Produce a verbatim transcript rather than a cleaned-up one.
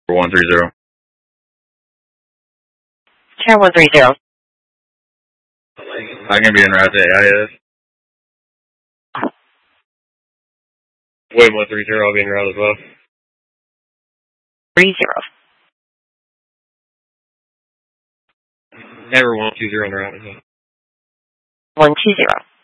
one three zero. Tower one three zero. I can be en route to A I S. William one three zero, I'll be en route as well. Three zero. Ever one two zero en route as well. One two zero.